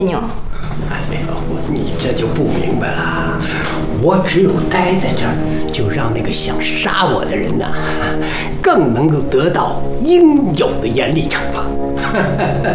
牛。 哎呦，你这就不明白了。我只有待在这儿，就让那个想杀我的人呐，更能够得到应有的严厉惩罚。